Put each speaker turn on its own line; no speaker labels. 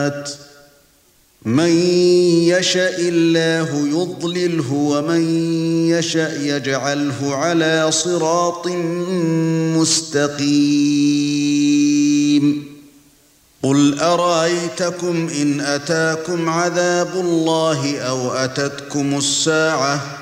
مَن يَشَاءِ اللَّهُ يُضْلِلْهُ وَمَن يَشَاء يَجْعَلْهُ عَلَى صِرَاطٍ مُسْتَقِيمٍ قُلْ أَرَأَيْتَكُمْ إِنْ أَتَاكُمْ عَذَابُ اللَّهِ أَوْ أَتَتْكُمُ السَّاعَةُ